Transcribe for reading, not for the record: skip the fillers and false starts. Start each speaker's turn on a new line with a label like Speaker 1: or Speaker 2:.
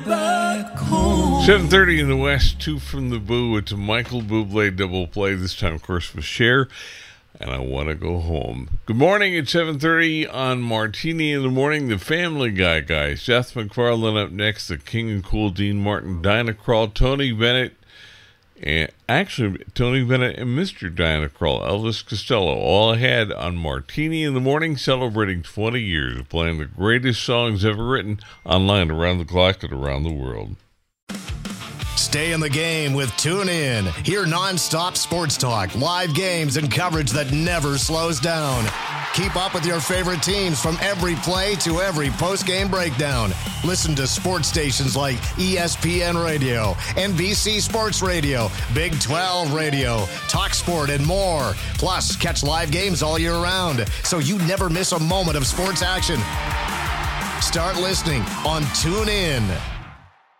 Speaker 1: back home.
Speaker 2: 7:30 in the West, 2 from the Boo. It's a Michael Bublé double play, this time, of course, with Cher. And I want to go home. Good morning at 7:30 on Martini in the Morning, the Family Guy guys. Seth MacFarlane up next, the King and Cool, Dean Martin, Diana Krall, Tony Bennett, and actually Tony Bennett and Mr. Diana Krall, Elvis Costello, all ahead on Martini in the Morning, celebrating 20 years of playing the greatest songs ever written online around the clock and around the world.
Speaker 3: Stay in the game with TuneIn. Hear nonstop sports talk, live games, and coverage that never slows down. Keep up with your favorite teams from every play to every post-game breakdown. Listen to sports stations like ESPN Radio, NBC Sports Radio, Big 12 Radio, TalkSport, and more. Plus, catch live games all year round, so you never miss a moment of sports action. Start listening on TuneIn.